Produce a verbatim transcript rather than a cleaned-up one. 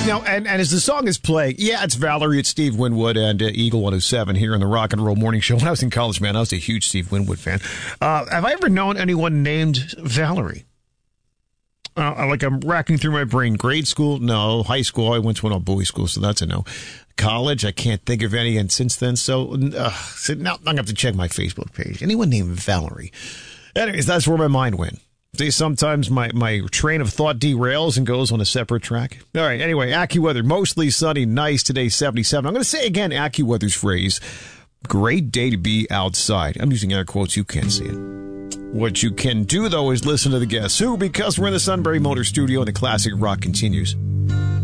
You know, and, and as the song is playing, yeah, it's Valerie, it's Steve Winwood and uh, Eagle one oh seven here in the Rock and Roll Morning Show. When I was in college, man, I was a huge Steve Winwood fan. Uh, have I ever known anyone named Valerie? Uh, like, I'm racking through my brain. Grade school? No. High school? I went to an all-boys school, so that's a no. College? I can't think of any, and since then, so, uh, so now I'm going to have to check my Facebook page. Anyone named Valerie? Anyways, that's where my mind went. See, sometimes my, my train of thought derails and goes on a separate track. All right, anyway, AccuWeather, mostly sunny, nice today, seventy-seven. I'm going to say again AccuWeather's phrase, great day to be outside. I'm using air quotes, you can't see it. What you can do, though, is listen to the Guess Who, because we're in the Sunbury Motor Studio and the classic rock continues.